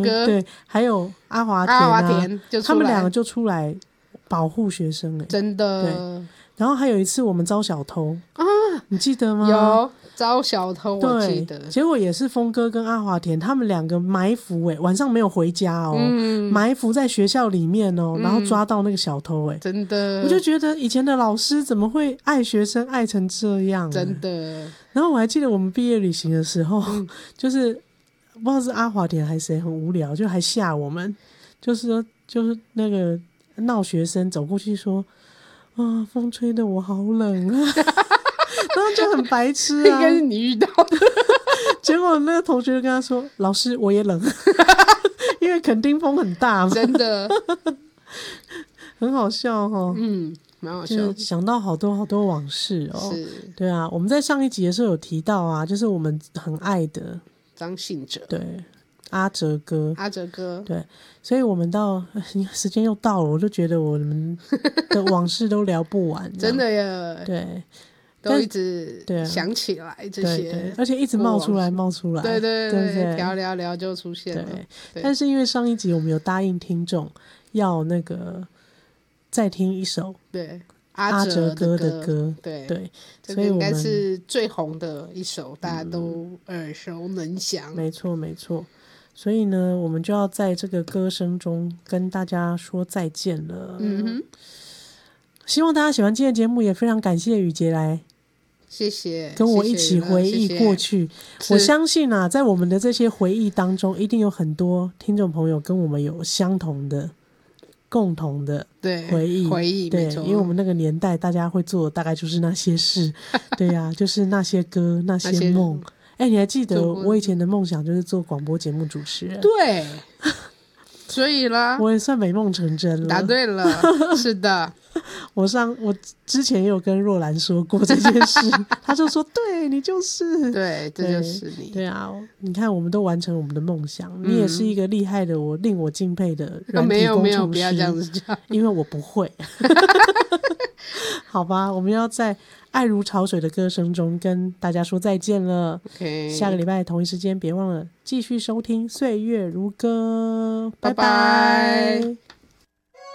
哥对，还有阿华田阿华田就出来， 他们两个就出来保护学生真的。 然后还有一次我们遭小偷啊，你记得吗？ 有遭小偷，我记得。 结果也是峰哥跟阿华田他们两个埋伏晚上没有回家埋伏在学校里面然后抓到那个小偷真的， 我就觉得以前的老师怎么会爱学生爱成这样真的。 然后我还记得我们毕业旅行的时候就是不知道是阿华田还是谁很无聊就还吓我们，就是那个闹学生走过去说啊，风吹得我好冷啊然后就很白痴应该是你遇到的结果那个同学就跟他说老师我也冷因为垦丁风很大嘛真的很好笑蛮好笑的， 想到好多好多往事是， 对啊，我们在上一集的时候有提到啊，就是我们很爱的张信哲， 对，阿哲哥，对，所以我们到时间又到了，我就觉得我们的往事都聊不完真的耶， 对， 都一直想起来这些， 对，而且一直冒出来，对对对，聊就出现了。 对，但是因为上一集我们有答应听众要那个再听一首对阿哲哥的歌， 对，这个应该是最红的一首，大家都耳熟能详。 没错没错，所以呢，我们就要在这个歌声中跟大家说再见了。希望大家喜欢今天的节目，也非常感谢雨杰来。 谢谢， 跟我一起回忆过去。我相信啊，在我们的这些回忆当中，一定有很多听众朋友跟我们有相同的、共同的回忆。对，因为我们那个年代，大家会做的大概就是那些事。对呀，就是那些歌、那些梦。你还记得我以前的梦想就是做广播节目主持人？ 对，所以啦， 我也算美梦成真了。 答对了，是的。 我之前也有跟若兰说过这件事他就说对，你就是对，这就是你。 对啊，你看我们都完成我们的梦想，你也是一个厉害的令我敬佩的软体工程师。 没有，不要这样子讲， 因为我不会好吧，我们要在爱如潮水的歌声中跟大家说再见了。下个礼拜同一时间别忘了继续收听岁月如歌，拜拜。